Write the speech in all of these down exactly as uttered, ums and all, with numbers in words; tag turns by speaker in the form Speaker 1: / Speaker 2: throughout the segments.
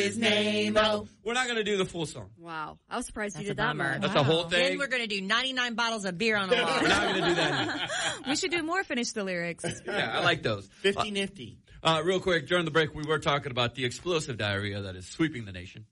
Speaker 1: His name, oh.
Speaker 2: We're not going to do the full song.
Speaker 3: Wow. I was surprised
Speaker 1: That's
Speaker 3: you did
Speaker 1: a
Speaker 3: that
Speaker 1: bummer.
Speaker 3: much.
Speaker 2: That's
Speaker 4: Wow.
Speaker 2: the whole thing.
Speaker 1: Then we're going to do ninety-nine bottles of beer on a wall.
Speaker 2: We're not going to do that.
Speaker 4: We should do more Finish the Lyrics.
Speaker 2: Yeah, I like those.
Speaker 5: Fifty nifty.
Speaker 2: Uh, real quick, during the break, we were talking about the explosive diarrhea that is sweeping the nation.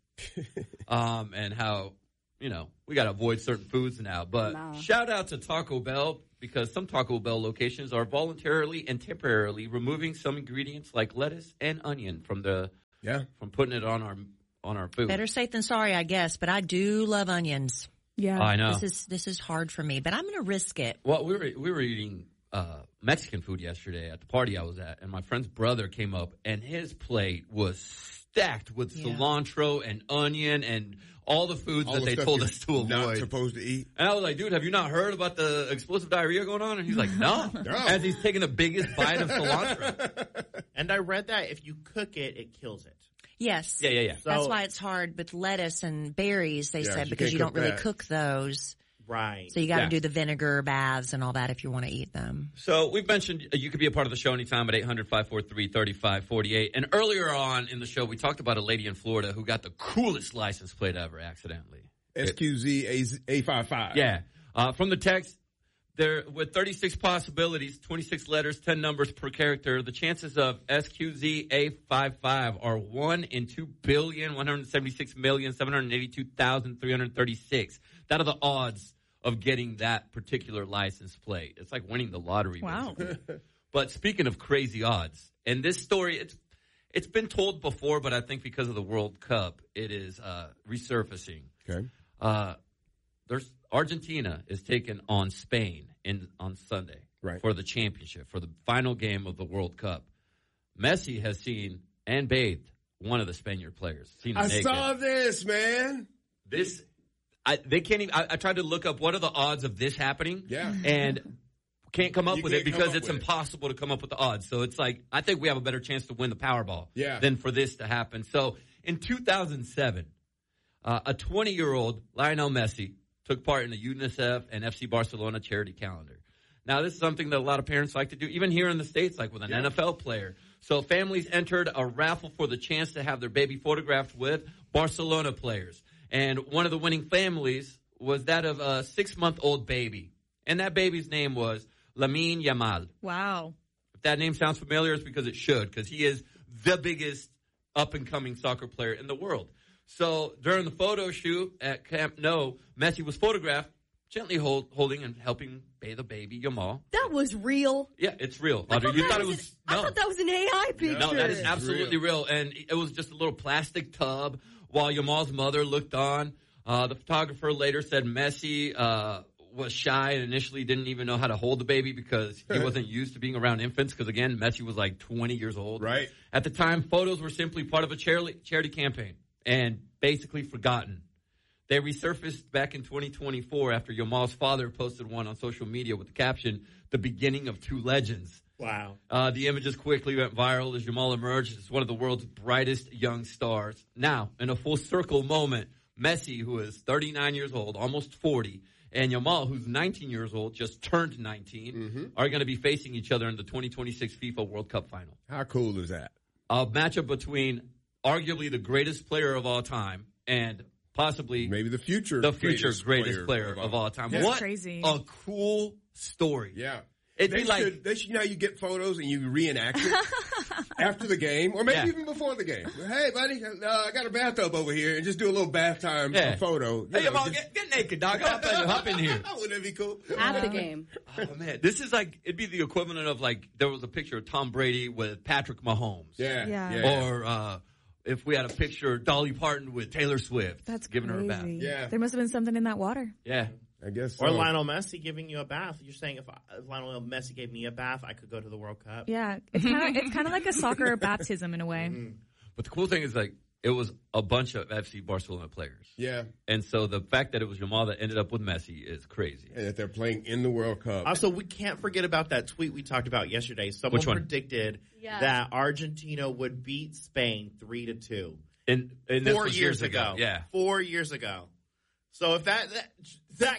Speaker 2: um, and how, you know, we got to avoid certain foods now. But
Speaker 3: No.
Speaker 2: shout out to Taco Bell, because some Taco Bell locations are voluntarily and temporarily removing some ingredients like lettuce and onion from the
Speaker 6: Yeah.
Speaker 2: from putting it on our on our food.
Speaker 1: Better safe than sorry, I guess, but I do love onions.
Speaker 4: Yeah.
Speaker 2: I know.
Speaker 1: This is this is hard for me, but I'm going to risk it.
Speaker 2: Well, we were we were eating uh, Mexican food yesterday at the party I was at, and my friend's brother came up, and his plate was stacked with
Speaker 1: Yeah.
Speaker 2: cilantro and onion and all the foods
Speaker 6: All
Speaker 2: that
Speaker 6: the
Speaker 2: they
Speaker 6: stuff
Speaker 2: told
Speaker 6: you're
Speaker 2: us to
Speaker 6: not
Speaker 2: avoid.
Speaker 6: supposed to eat.
Speaker 2: And I was like, dude, have you not heard about the explosive diarrhea going on? And he's like, no.
Speaker 6: No.
Speaker 2: As he's taking the biggest bite of cilantro.
Speaker 5: And I read that if you cook it, it kills it.
Speaker 1: Yes.
Speaker 2: Yeah, yeah, yeah.
Speaker 5: So,
Speaker 1: That's why it's hard with lettuce and berries, they
Speaker 6: Yeah,
Speaker 1: said,
Speaker 6: you
Speaker 1: because
Speaker 6: can't
Speaker 1: you don't
Speaker 6: cook
Speaker 1: really
Speaker 6: that.
Speaker 1: cook those.
Speaker 5: right.
Speaker 1: So you got to
Speaker 2: Yeah.
Speaker 1: do the vinegar baths and all that if you want to eat them.
Speaker 2: So we've mentioned uh, you could be a part of the show anytime at eight hundred, five four three, three five four eight. And earlier on in the show, we talked about a lady in Florida who got the coolest license plate ever accidentally.
Speaker 6: S Q Z A fifty-five.
Speaker 2: Yeah. Uh, from the text, there with thirty-six possibilities, twenty-six letters, ten numbers per character, the chances of S Q Z A fifty-five are one in two billion, one hundred seventy-six million, seven hundred eighty-two thousand, three hundred thirty-six. That are the odds of getting that particular license plate. It's like winning the lottery.
Speaker 4: Wow.
Speaker 2: basically. But speaking of crazy odds, and this story, it's it's been told before, but I think because of the World Cup, it is uh, resurfacing.
Speaker 6: Okay.
Speaker 2: Uh, there's Argentina is taking on Spain in on Sunday
Speaker 6: Right.
Speaker 2: for the championship, for the final game of the World Cup. Messi has seen and bathed one of the Spaniard players. Seen him
Speaker 6: I
Speaker 2: naked.
Speaker 6: saw this, man.
Speaker 2: This. I, they can't even. I, I tried to look up what are the odds of this happening.
Speaker 6: Yeah.
Speaker 2: And can't come up
Speaker 6: You
Speaker 2: with
Speaker 6: can't
Speaker 2: it
Speaker 6: come
Speaker 2: because
Speaker 6: up
Speaker 2: it's
Speaker 6: with it.
Speaker 2: impossible to come up with the odds. So it's like I think we have a better chance to win the Powerball
Speaker 6: Yeah.
Speaker 2: than for this to happen. So in two thousand seven, uh, a twenty-year-old Lionel Messi took part in the UNICEF and F C Barcelona charity calendar. Now, this is something that a lot of parents like to do, even here in the States, like with an
Speaker 6: Yeah.
Speaker 2: N F L player. So families entered a raffle for the chance to have their baby photographed with Barcelona players. And one of the winning families was that of a six-month-old baby. And that baby's name was Lamine Yamal.
Speaker 4: Wow.
Speaker 2: If that name sounds familiar, it's because it should, because he is the biggest up-and-coming soccer player in the world. So during the photo shoot at Camp Nou, Messi was photographed gently hold, holding and helping bathe the baby Yamal.
Speaker 3: That was real.
Speaker 2: Yeah, it's real.
Speaker 3: I
Speaker 2: Audrey,
Speaker 3: thought
Speaker 2: you
Speaker 3: that
Speaker 2: thought it
Speaker 3: was
Speaker 2: was
Speaker 3: an- I
Speaker 2: no.
Speaker 3: thought that was an A I picture.
Speaker 2: No, that is
Speaker 6: It's
Speaker 2: absolutely real. And it was just a little plastic tub while Yamal's mother looked on. Uh, the photographer later said Messi uh, was shy and initially didn't even know how to hold the baby because he wasn't used to being around infants because, again, Messi was like twenty years old.
Speaker 6: Right.
Speaker 2: At the time, photos were simply part of a charity, charity campaign and basically forgotten. They resurfaced back in twenty twenty-four after Yamal's father posted one on social media with the caption, "The beginning of two legends."
Speaker 5: Wow.
Speaker 2: Uh, the images quickly went viral as Yamal emerged as one of the world's brightest young stars. Now, in a full circle moment, Messi, who is thirty-nine years old, almost forty, and Yamal, who's nineteen years old, just turned nineteen,
Speaker 6: Mm-hmm.
Speaker 2: are going to be facing each other in the twenty twenty-six FIFA World Cup final.
Speaker 6: How cool is that?
Speaker 2: A matchup between arguably the greatest player of all time and possibly
Speaker 6: Maybe the future.
Speaker 2: the future greatest, player, of all time.
Speaker 4: That's
Speaker 2: What
Speaker 4: crazy.
Speaker 2: a cool story.
Speaker 6: Yeah.
Speaker 2: It'd
Speaker 6: they
Speaker 2: be like
Speaker 6: should, they should, you know, you get photos and you reenact it after the game, or maybe
Speaker 2: Yeah.
Speaker 6: even before the game. Hey, buddy, uh, I got a bathtub over here, and just do a little bath time
Speaker 2: Yeah.
Speaker 6: photo. You
Speaker 2: Hey,
Speaker 6: know,
Speaker 2: Yamal,
Speaker 6: just-
Speaker 2: get, get naked, dog. Hop in, hop in here.
Speaker 6: Wouldn't that be cool?
Speaker 3: At the game.
Speaker 2: Oh, man. This is like, it'd be the equivalent of like, there was a picture of Tom Brady with Patrick Mahomes.
Speaker 6: Yeah,
Speaker 4: Yeah.
Speaker 6: yeah.
Speaker 2: Or uh, if we had a picture of Dolly Parton with Taylor Swift.
Speaker 4: That's
Speaker 2: giving
Speaker 4: crazy.
Speaker 2: her a bath.
Speaker 6: Yeah.
Speaker 4: There must have been something in that water.
Speaker 2: Yeah.
Speaker 6: I guess so.
Speaker 5: Or Lionel Messi giving you a bath. You're saying if, I, if Lionel Messi gave me a bath, I could go to the World Cup?
Speaker 4: Yeah. It's kind of it's kind of like a soccer baptism in a way.
Speaker 2: But the cool thing is like, it was a bunch of F C Barcelona players.
Speaker 6: Yeah,
Speaker 2: And so the fact that it was Yamal that ended up with Messi is crazy.
Speaker 6: and that they're playing in the World Cup.
Speaker 5: Also, we can't forget about that tweet we talked about yesterday. Someone
Speaker 2: Which one?
Speaker 5: predicted
Speaker 3: Yes.
Speaker 5: that Argentina would beat Spain three to two
Speaker 2: And, and this
Speaker 5: four
Speaker 2: was
Speaker 5: years ago.
Speaker 2: Yeah.
Speaker 5: four years ago. So if that that, that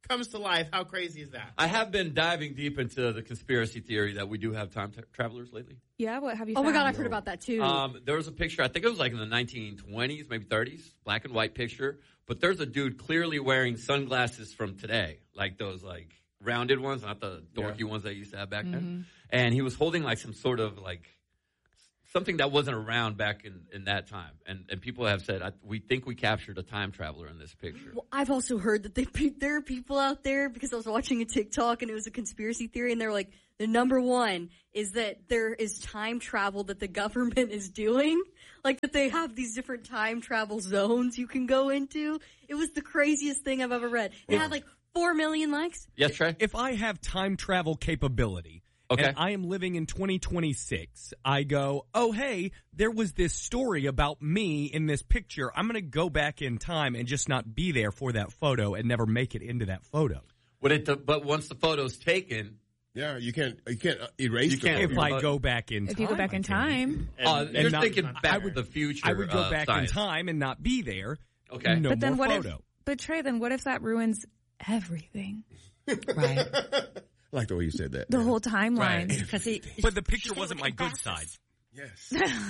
Speaker 5: comes to life. How crazy is that?
Speaker 2: I have been diving deep into the conspiracy theory that we do have time tra- travelers lately.
Speaker 4: Yeah, what have you
Speaker 3: Oh
Speaker 4: found?
Speaker 3: my God, I've heard about that too.
Speaker 2: Um, there was a picture, I think it was like in the nineteen twenties, maybe thirties, black and white picture. But there's a dude clearly wearing sunglasses from today, like those like rounded ones, not the dorky
Speaker 6: Yeah.
Speaker 2: ones that I used to have back then. And he was holding like some sort of like something that wasn't around back in, in that time. And and people have said, I, we think we captured a time traveler in this picture.
Speaker 3: Well, I've also heard that they, there are people out there, because I was watching a TikTok and it was a conspiracy theory, and they're like, the number one is that there is time travel that the government is doing. Like that they have these different time travel zones you can go into. It was the craziest thing I've ever read. It had like four million likes.
Speaker 2: Yes, Trey?
Speaker 7: If I have time travel capability,
Speaker 2: Okay.
Speaker 7: and I am living in twenty twenty-six, I go, oh, hey, there was this story about me in this picture. I'm going to go back in time and just not be there for that photo and never make it into that photo.
Speaker 2: Would it, but once the photo's taken,
Speaker 6: Yeah, you can't you can't uh, erase
Speaker 2: You
Speaker 6: the
Speaker 2: can't.
Speaker 6: photo.
Speaker 7: If I go back in
Speaker 4: If
Speaker 7: time.
Speaker 4: you go back in
Speaker 7: I can.
Speaker 4: time.
Speaker 2: uh, you're
Speaker 7: not-
Speaker 2: thinking back
Speaker 7: I would-
Speaker 2: to the future.
Speaker 7: I would go
Speaker 2: uh,
Speaker 7: back
Speaker 2: science.
Speaker 7: in time and not be there.
Speaker 2: Okay.
Speaker 7: No
Speaker 4: But then
Speaker 7: more
Speaker 4: what
Speaker 7: photo.
Speaker 4: if, but Trey, then what if that ruins everything?
Speaker 1: Right.
Speaker 6: I like the way you said that.
Speaker 4: The
Speaker 6: yeah.
Speaker 4: whole timeline.
Speaker 2: Right.
Speaker 1: Because it,
Speaker 7: But the picture wasn't my good side.
Speaker 6: Yes.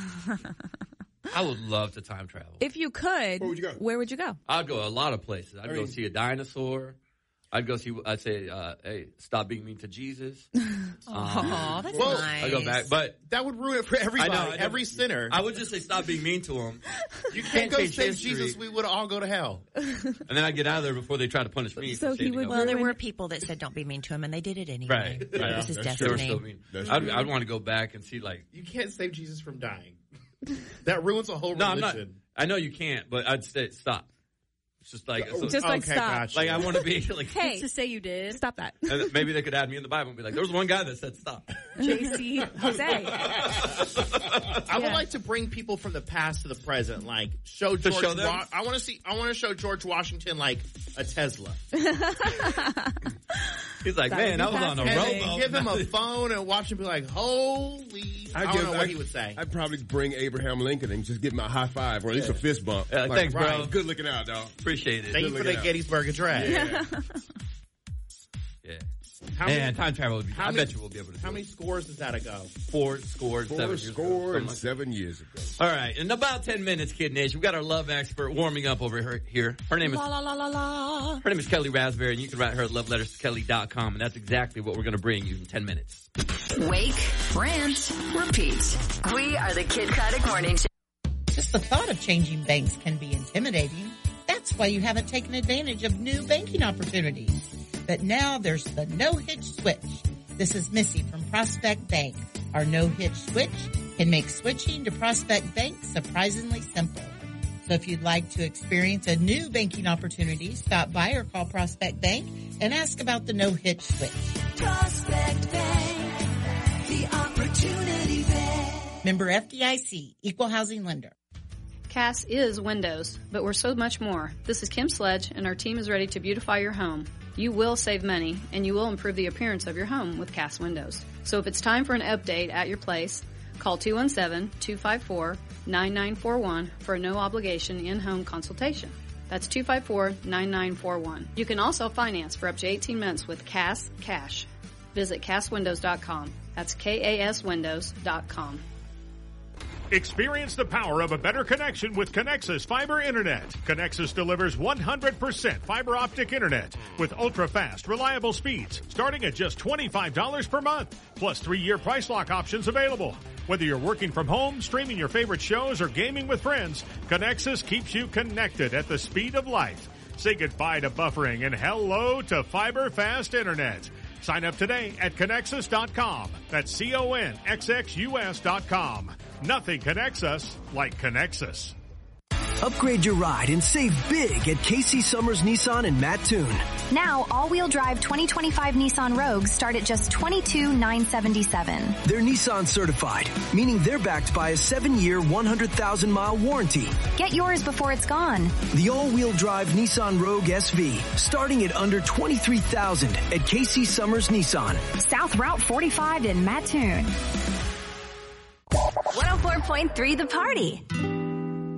Speaker 2: I would love to time travel.
Speaker 4: If you could,
Speaker 6: Where would you go?
Speaker 4: where would you go?
Speaker 2: I'd go a lot of places. I'd
Speaker 6: I
Speaker 2: go
Speaker 6: mean-
Speaker 2: see a dinosaur. I'd go see. I'd say, uh, "Hey, stop being mean to Jesus."
Speaker 1: oh, that's
Speaker 5: Well,
Speaker 1: nice.
Speaker 2: I go back, but
Speaker 5: That would ruin it for everybody,
Speaker 2: I know, I know.
Speaker 5: every sinner.
Speaker 2: I would just say, "Stop being mean to him,"
Speaker 5: you can't go
Speaker 2: change
Speaker 5: save
Speaker 2: history.
Speaker 5: Jesus. We would all go to hell.
Speaker 2: and then I get out of there before they try to punish me.
Speaker 4: So
Speaker 2: for
Speaker 4: he
Speaker 2: standing
Speaker 4: would-
Speaker 2: up.
Speaker 1: Well, there
Speaker 4: Ruin-
Speaker 1: were people that said don't be mean to him, and they did it anyway.
Speaker 2: Right,
Speaker 1: It
Speaker 2: right.
Speaker 1: was his
Speaker 6: That's
Speaker 2: They were
Speaker 1: destiny.
Speaker 2: still mean.
Speaker 6: That's
Speaker 2: I'd,
Speaker 6: true.
Speaker 2: I'd want to go back and see, like,
Speaker 5: You can't save Jesus from dying. That ruins a whole
Speaker 2: no, I'm
Speaker 5: religion.
Speaker 2: not. I know you can't, but I'd say stop. It's just like, so-
Speaker 4: Just like
Speaker 5: Okay,
Speaker 4: stop.
Speaker 5: gotcha.
Speaker 2: like I want to be like,
Speaker 4: Hey,
Speaker 3: To say you did.
Speaker 4: stop that.
Speaker 2: and maybe they could add me in the Bible and be like, there was one guy that said stop.
Speaker 4: J C Jose.
Speaker 5: I would
Speaker 4: Yeah.
Speaker 5: like to bring people from the past to the present, like show George.
Speaker 2: show them?
Speaker 5: Wa- I want to see. I want to show George Washington like a Tesla,
Speaker 2: He's like,
Speaker 4: That
Speaker 2: man, I
Speaker 4: would be
Speaker 2: was on a
Speaker 5: and then
Speaker 2: rowboat.
Speaker 5: give him a phone and watch him be like, "Holy!" I,
Speaker 6: I'd
Speaker 5: don't
Speaker 6: give-
Speaker 5: know what
Speaker 6: I'd-
Speaker 5: he would say.
Speaker 6: I'd probably bring Abraham Lincoln and just give him a high five or at least a fist bump.
Speaker 2: Yeah, thanks, bro.
Speaker 6: right, good looking out, dog.
Speaker 2: Appreciate it.
Speaker 5: Thank you
Speaker 6: Good
Speaker 5: for the
Speaker 6: looking out.
Speaker 5: Gettysburg Address.
Speaker 6: Yeah.
Speaker 2: Yeah.
Speaker 5: How
Speaker 2: Man,
Speaker 5: many?
Speaker 2: time travel would be,
Speaker 5: how
Speaker 2: I
Speaker 5: many-
Speaker 2: bet you we'll be able to do
Speaker 5: How many
Speaker 2: it.
Speaker 5: scores does that go?
Speaker 2: Four scored,
Speaker 6: Four
Speaker 2: seven years ago,
Speaker 6: score and
Speaker 2: something like
Speaker 6: seven years ago.
Speaker 2: that. All right, in about ten minutes, Kid Nation, we've got our love expert warming up over her, here. Her name is
Speaker 1: La la la la la.
Speaker 2: her name is Kelly Raspberry, and you can write her at love letters to kelly dot com, and that's exactly what we're going to bring you in ten minutes.
Speaker 8: Wake, rant, repeat. We are the Kid Craddock Morning Show.
Speaker 9: Just the thought of changing banks can be intimidating. That's why you haven't taken advantage of new banking opportunities. But now there's the no-hitch switch. This is Missy from Prospect Bank. Our no-hitch switch can make switching to Prospect Bank surprisingly simple. So if you'd like to experience a new banking opportunity, stop by or call Prospect Bank and ask about the no-hitch switch.
Speaker 8: Prospect Bank, the opportunity bank.
Speaker 9: Member F D I C, Equal Housing Lender.
Speaker 10: Cass is Windows, but we're so much more. This is Kim Sledge, and our team is ready to beautify your home. You will save money, and you will improve the appearance of your home with Cass Windows. So if it's time for an update at your place, call two one seven, two five four, nine nine four one for a no-obligation in-home consultation. That's two five four, nine nine four one. You can also finance for up to eighteen months with Cass Cash. Visit cass windows dot com. That's K A S windows dot com.
Speaker 11: Experience the power of a better connection with Connexus Fiber Internet. Connexus delivers one hundred percent fiber optic internet with ultra-fast, reliable speeds starting at just twenty-five dollars per month, plus three-year price lock options available. Whether you're working from home, streaming your favorite shows, or gaming with friends, Connexus keeps you connected at the speed of light. Say goodbye to buffering and hello to fiber fast internet. Sign up today at Connexus dot com. That's C O N X X U S dot com. Nothing connects us like Connexus.
Speaker 12: Upgrade your ride and save big at Casey Summers Nissan in Mattoon.
Speaker 13: Now, all-wheel drive twenty twenty-five Nissan Rogues start at just twenty-two thousand nine hundred seventy-seven dollars.
Speaker 12: They're Nissan certified, meaning they're backed by a seven-year, one hundred thousand mile warranty.
Speaker 13: Get yours before it's gone.
Speaker 12: The all-wheel drive Nissan Rogue S V, starting at under twenty-three thousand dollars at Casey Summers Nissan.
Speaker 13: South Route forty-five in Mattoon.
Speaker 8: one oh four point three The Party.